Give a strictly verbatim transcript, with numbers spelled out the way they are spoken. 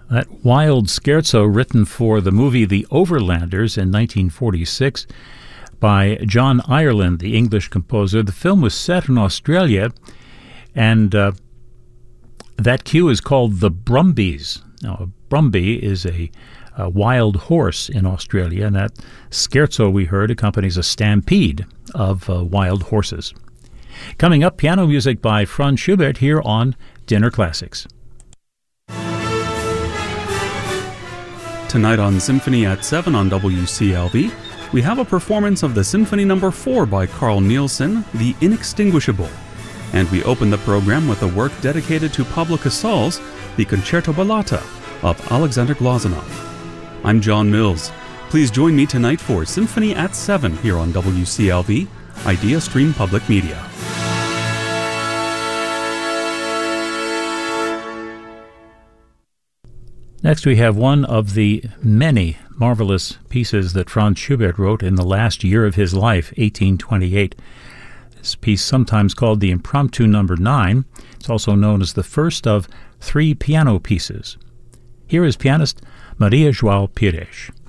That wild scherzo written for the movie The Overlanders in nineteen forty-six by John Ireland, the English composer. The film was set in Australia, and uh, that cue is called the Brumbies. Now, a Brumby is a, a wild horse in Australia, and that scherzo we heard accompanies a stampede of uh, wild horses. Coming up, piano music by Franz Schubert here on Dinner Classics. Tonight on Symphony at seven on W C L V, we have a performance of the Symphony Number four by Carl Nielsen, The Inextinguishable. And we open the program with a work dedicated to Pablo Casals, the Concerto Ballata of Alexander Glazunov. I'm John Mills. Please join me tonight for Symphony at seven here on W C L V, Idea Stream Public Media. Next, we have one of the many marvelous pieces that Franz Schubert wrote in the last year of his life, eighteen twenty-eight. This piece, sometimes called the Impromptu Number nine, it's also known as the first of three piano pieces. Here is pianist Maria João Pires.